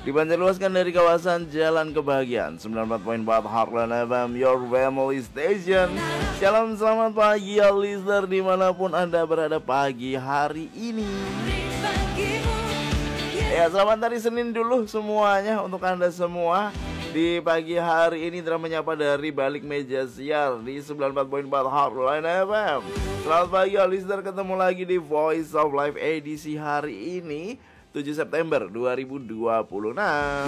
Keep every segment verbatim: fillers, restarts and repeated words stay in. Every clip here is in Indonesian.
Dipancarluaskan dari kawasan Jalan Kebahagiaan sembilan puluh empat koma empat Heartland F M, your family station. Shalom, selamat pagi ya listener dimanapun Anda berada pagi hari ini. Ya, selamat hari Senin dulu semuanya untuk Anda semua. Di pagi hari ini Indra menyapa dari balik meja siar di sembilan puluh empat koma empat Heartland F M. Selamat pagi ya listener, ketemu lagi di Voice of Life edisi hari ini tujuh September dua ribu dua puluh enam.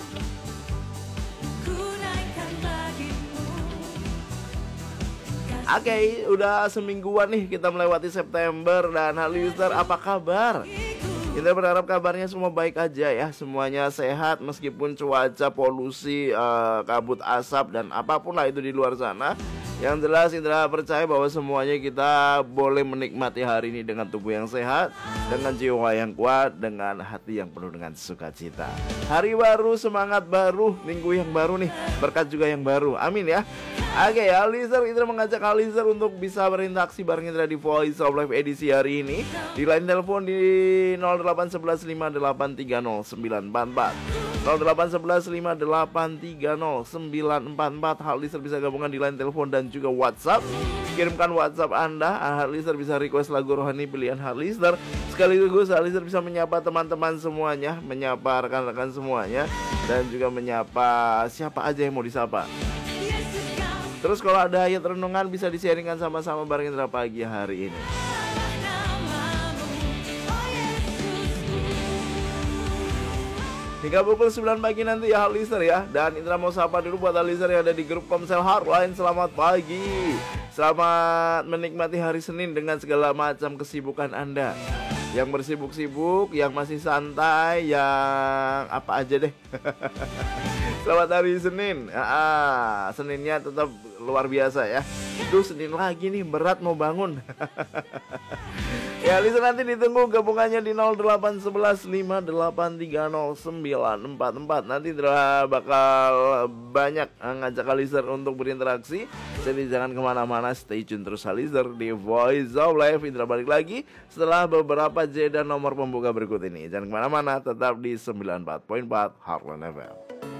Oke, okay, udah semingguan nih kita melewati September. Dan halo listener, apa kabar? Kita berharap kabarnya semua baik aja ya, semuanya sehat meskipun cuaca, polusi, uh, kabut asap dan apapun lah itu di luar sana. Yang jelas Indra percaya bahwa semuanya kita boleh menikmati hari ini dengan tubuh yang sehat, dengan jiwa yang kuat, dengan hati yang penuh dengan sukacita. Hari baru, semangat baru, minggu yang baru nih, berkat juga yang baru. Amin ya. Oke ya, listener, Indra mengajak listener untuk bisa berinteraksi bareng Indra di Voice of Life edisi hari ini. Di line telepon di nol delapan satu satu lima delapan tiga nol sembilan empat empat nol delapan satu satu lima delapan tiga nol sembilan empat empat. Hal listener bisa gabungan di line telepon dan juga WhatsApp. Kirimkan WhatsApp Anda, hal listener bisa request lagu rohani pilihan hal listener. Sekaligus hal listener bisa menyapa teman-teman semuanya, menyapa rekan-rekan semuanya, dan juga menyapa siapa aja yang mau disapa. Terus kalau ada ayat renungan bisa di-sharingkan sama-sama bareng Indra pagi hari ini. Hingga pukul sembilan pagi nanti ya listener ya. Dan Indra mau sapa dulu buat listener yang ada di grup Komsel Heartline. Selamat pagi, selamat menikmati hari Senin dengan segala macam kesibukan Anda. Yang bersibuk-sibuk, yang masih santai, yang apa aja deh. Selamat hari Senin. ah, Seninnya tetap luar biasa ya. Duh, Senin lagi nih, berat mau bangun. Ya, listener nanti ditunggu gabungannya di nol delapan satu satu lima delapan tiga nol sembilan empat empat. Nanti bakal banyak ngajak listener untuk berinteraksi. Jadi jangan kemana-mana, stay tune terus listener di Voice of Life. Indra balik lagi setelah beberapa jeda nomor pembuka berikut ini. Jangan kemana-mana, tetap di sembilan puluh empat koma empat Heartland F M.